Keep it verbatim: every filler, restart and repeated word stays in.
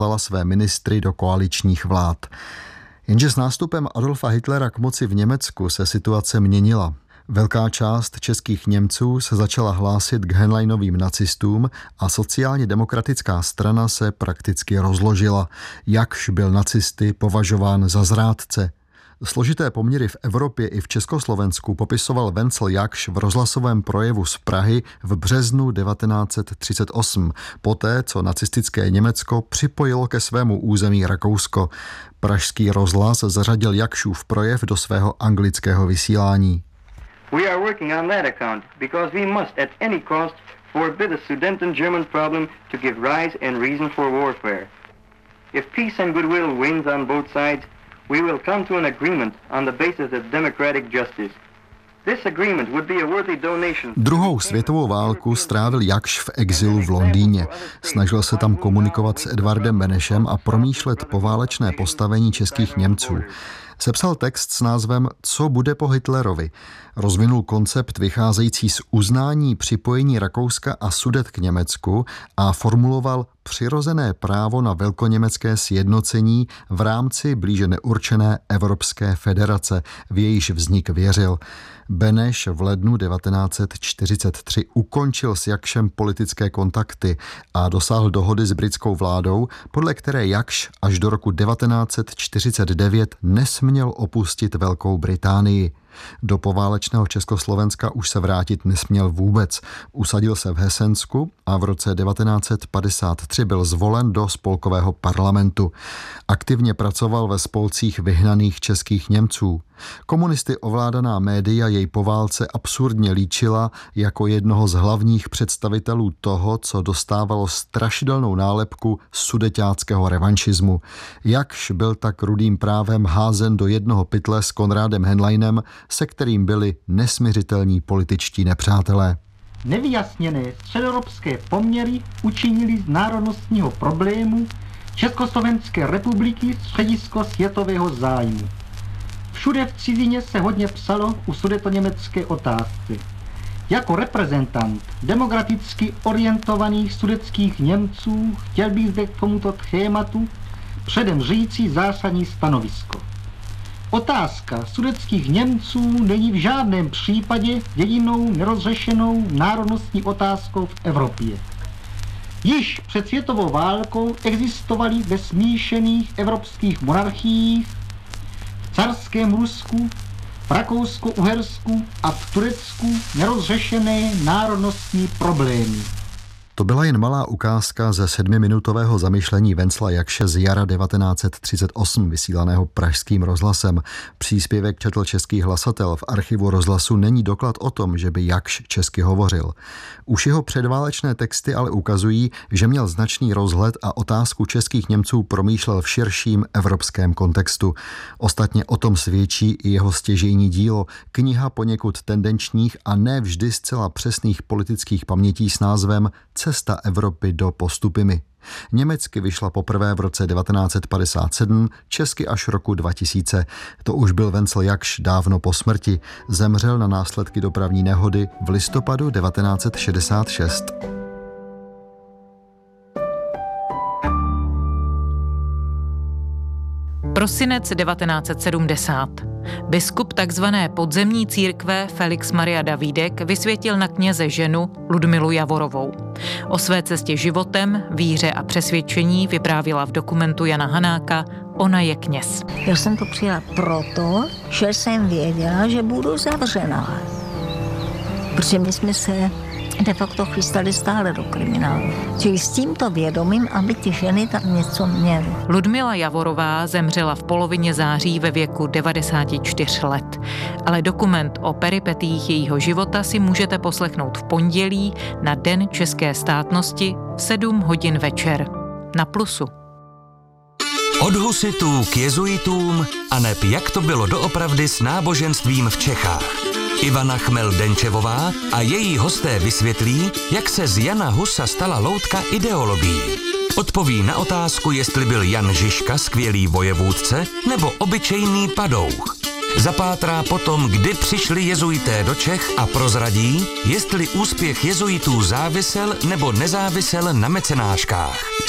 dala své ministry do koaličních vlád. Jenže s nástupem Adolfa Hitlera k moci v Německu se situace měnila. Velká část českých Němců se začala hlásit k Henleinovým nacistům a sociálně demokratická strana se prakticky rozložila. Jaksch byl nacisty považován za zrádce. Složité poměry v Evropě i v Československu popisoval Wenzel Jaksch v rozhlasovém projevu z Prahy v březnu devatenáct set třicet osm, poté, co nacistické Německo připojilo ke svému území Rakousko. Pražský rozhlas zařadil Jakschův projev do svého anglického vysílání. We are working on that account because we must at any cost forbid the Sudeten-German problem to give rise and reason for warfare. If peace and goodwill wins on both sides, we will come to an agreement on the basis of democratic justice. This agreement would be a worthy donation. Druhou světovou válku strávil Jaksch v exilu v Londýně. Snažil se tam komunikovat s Edvardem Benešem a promýšlet poválečné postavení českých Němců. Sepsal text s názvem Co bude po Hitlerovi. Rozvinul koncept vycházející z uznání připojení Rakouska a Sudet k Německu a formuloval přirozené právo na velkoněmecké sjednocení v rámci blíže neurčené Evropské federace, v jejíž vznik věřil. Beneš v lednu devatenáct set čtyřicet tři ukončil s Jakschem politické kontakty a dosáhl dohody s britskou vládou, podle které Jaksch až do roku devatenáct set čtyřicet devět nesměl opustit Velkou Británii. Do poválečného Československa už se vrátit nesměl vůbec. Usadil se v Hesensku a v roce devatenáct set padesát tři byl zvolen do spolkového parlamentu. Aktivně pracoval ve spolcích vyhnaných českých Němců. Komunisty ovládaná média jej po válce absurdně líčila jako jednoho z hlavních představitelů toho, co dostávalo strašidelnou nálepku sudeťáckého revanšismu. Jaksch byl tak rudým právem házen do jednoho pytle s Konrádem Henleinem, se kterým byli nesmiřitelní političtí nepřátelé. Nevyjasněné středoevropské poměry učinili z národnostního problému Československé republiky středisko světového zájmu. Všude v cizině se hodně psalo o sudetoněmecké otázce. Jako reprezentant demokraticky orientovaných sudetských Němců chtěl bych zde k tomuto tématu předem říci zásadní stanovisko. Otázka sudetských Němců není v žádném případě jedinou nerozřešenou národnostní otázkou v Evropě. Již před světovou válkou existovaly ve smíšených evropských monarchiích, v carském Rusku, v Rakousko-Uhersku a v Turecku nerozřešené národnostní problémy. To byla jen malá ukázka ze sedmiminutového zamyšlení Wenzela Jaksche z jara devatenáct set třicet osm vysílaného Pražským rozhlasem. Příspěvek četl Český hlasatel. V archivu rozhlasu není doklad o tom, že by Jaksch česky hovořil. Už jeho předválečné texty ale ukazují, že měl značný rozhled a otázku českých Němců promýšlel v širším evropském kontextu. Ostatně o tom svědčí i jeho stěžejní dílo, kniha poněkud tendenčních a ne vždy zcela přesných politických pamětí s názvem Cesta Evropy do postupimy. Německy vyšla poprvé v roce devatenáct set padesát sedm, česky až roku dva tisíce. To už byl Wenzel Jaksch dávno po smrti. Zemřel na následky dopravní nehody v listopadu devatenáct set šedesát šest. Prosinec devatenáct set sedmdesát. Biskup takzvané podzemní církve Felix Maria Davídek vysvětil na kněze ženu Ludmilu Javorovou. O své cestě životem, víře a přesvědčení vyprávila v dokumentu Jana Hanáka Ona je kněz. Já jsem to přijala proto, že jsem věděla, že budu zavřená. Protože my jsme se de facto chystali stále do kriminálu. Čili s tímto vědomím, aby ty ženy tam něco měly. Ludmila Javorová zemřela v polovině září ve věku devadesát čtyři let. Ale dokument o peripetiích jejího života si můžete poslechnout v pondělí na Den české státnosti v sedm hodin večer. Na Plusu. Od husitů k jezuitům a neb jak to bylo doopravdy s náboženstvím v Čechách. Ivana Chmel-Denčevová a její hosté vysvětlí, jak se z Jana Husa stala loutka ideologií. Odpoví na otázku, jestli byl Jan Žižka skvělý vojevůdce nebo obyčejný padouch. Zapátrá potom, kdy přišli jezuité do Čech a prozradí, jestli úspěch jezuitů závisel nebo nezávisel na mecenáškách.